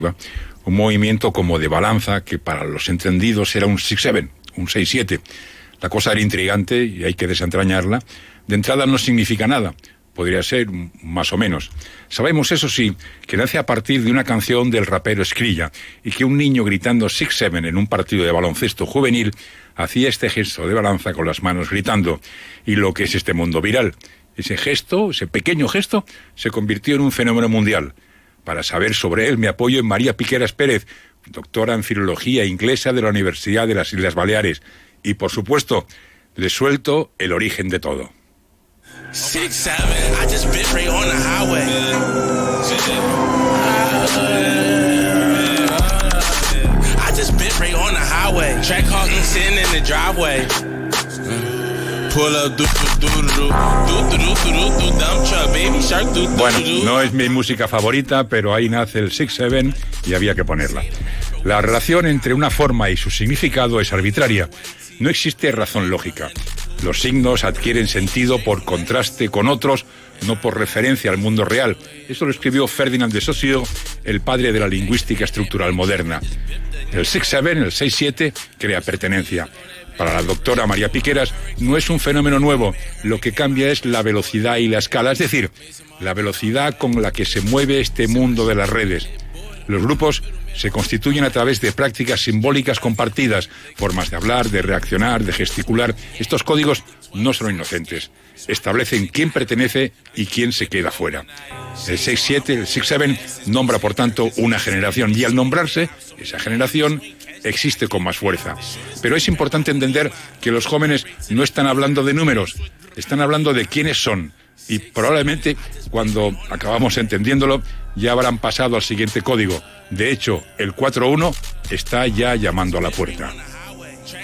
un movimiento como de balanza que para los entendidos era un 6-7, un 6-7. La cosa era intrigante y hay que desentrañarla. De entrada no significa nada, podría ser más o menos. Sabemos, eso sí, que nace a partir de una canción del rapero Skrilla y que un niño gritando 6-7 en un partido de baloncesto juvenil hacía este gesto de balanza con las manos gritando. Y lo que es este mundo viral. Ese gesto, ese pequeño gesto, se convirtió en un fenómeno mundial. Para saber sobre él me apoyo en María Piqueras Pérez, doctora en Filología Inglesa de la Universidad de las Islas Baleares. Y, por supuesto, le suelto el origen de todo. 6-7, I just bit right on the highway. I just bit right on the highway. Track hawking sitting in the driveway. Bueno, no es mi música favorita, pero ahí nace el 6-7 y había que ponerla. La relación entre una forma y su significado es arbitraria. No existe razón lógica. Los signos adquieren sentido por contraste con otros, no por referencia al mundo real. Esto lo escribió Ferdinand de Saussure, el padre de la lingüística estructural moderna. El 6-7, el 6-7, crea pertenencia. Para la doctora María Piqueras no es un fenómeno nuevo, lo que cambia es la velocidad y la escala, es decir, la velocidad con la que se mueve este mundo de las redes. Los grupos se constituyen a través de prácticas simbólicas compartidas, formas de hablar, de reaccionar, de gesticular. Estos códigos no son inocentes, establecen quién pertenece y quién se queda fuera. El 6-7, el 6-7, nombra por tanto una generación y al nombrarse, esa generación existe con más fuerza. Pero es importante entender que los jóvenes no están hablando de números, están hablando de quiénes son. Y probablemente, cuando acabamos entendiéndolo, ya habrán pasado al siguiente código. De hecho, el 4-1 está ya llamando a la puerta.